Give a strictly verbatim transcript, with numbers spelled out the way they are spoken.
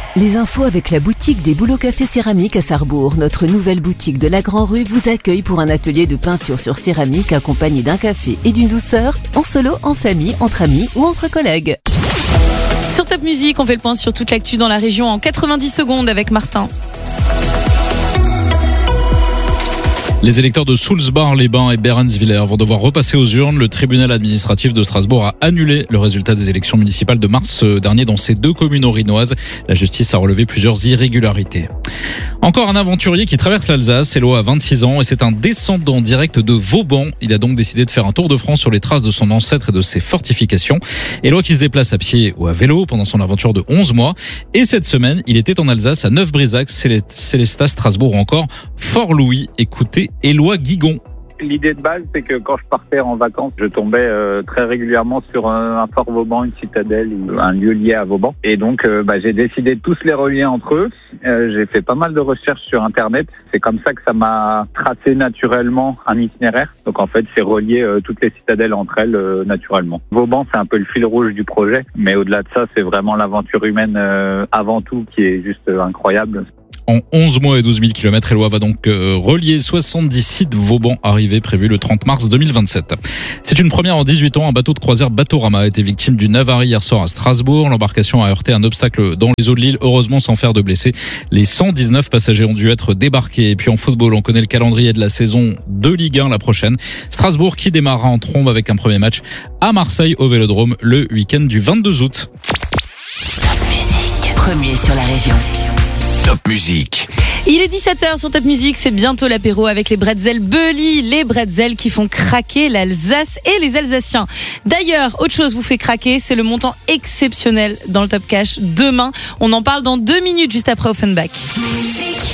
Les infos avec la boutique des Bouleaux Café Céramique à Sarrebourg. Notre nouvelle boutique de la Grand Rue vous accueille pour un atelier de peinture sur céramique accompagné d'un café et d'une douceur, en solo, en famille, entre amis ou entre collègues. Sur Top Music, on fait le point sur toute l'actu dans la région en quatre-vingt-dix secondes avec Martin. Les électeurs de Soultzbar-les-Bains et Berenswiller vont devoir repasser aux urnes. Le tribunal administratif de Strasbourg a annulé le résultat des élections municipales de mars dernier dans ces deux communes orinoises. La justice a relevé plusieurs irrégularités. Encore un aventurier qui traverse l'Alsace. Eloi a vingt-six ans et c'est un descendant direct de Vauban. Il a donc décidé de faire un tour de France sur les traces de son ancêtre et de ses fortifications. Eloi qui se déplace à pied ou à vélo pendant son aventure de onze mois. Et cette semaine, il était en Alsace à Neuf-Brisac, Célestat, Strasbourg ou encore Fort-Louis. Écoutez Eloi Guigon. L'idée de base, c'est que quand je partais en vacances, je tombais euh, très régulièrement sur un, un fort Vauban, une citadelle ou un lieu lié à Vauban. Et donc, euh, bah, j'ai décidé de tous les relier entre eux. Euh, j'ai fait pas mal de recherches sur Internet. C'est comme ça que ça m'a tracé naturellement un itinéraire. Donc en fait, c'est relier euh, toutes les citadelles entre elles euh, naturellement. Vauban, c'est un peu le fil rouge du projet. Mais au-delà de ça, c'est vraiment l'aventure humaine euh, avant tout qui est juste euh, incroyable. En onze mois et douze mille kilomètres, Eloi va donc euh, relier soixante-dix sites Vauban, arrivée prévue le trente mars deux mille vingt-sept. C'est une première en dix-huit ans. Un bateau de croisière Batorama a été victime d'une avarie hier soir à Strasbourg. L'embarcation a heurté un obstacle dans les eaux de l'île, heureusement sans faire de blessés. Les cent dix-neuf passagers ont dû être débarqués. Et puis en football, on connaît le calendrier de la saison de Ligue un la prochaine. Strasbourg qui démarrera en trombe avec un premier match à Marseille au Vélodrome le week-end du vingt-deux août. Top Music, premier sur la région. Top Music. Il est dix-sept heures sur Top Music, c'est bientôt l'apéro avec les bretzels Belly, les bretzels qui font craquer l'Alsace et les Alsaciens. D'ailleurs, autre chose vous fait craquer, c'est le montant exceptionnel dans le Top Cash demain. On en parle dans deux minutes juste après Offenbach.